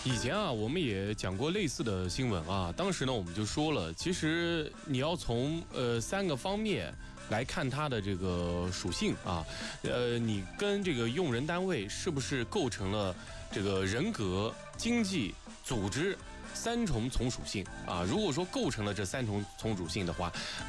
以前啊，我们也讲过类似的新闻啊。当时呢，我们就说了，其实你要从3个方面来看它的这个属性啊。你跟这个用人单位是不是构成了这个人格、经济、组织3重从属性啊？如果说构成了这3重从属性的话，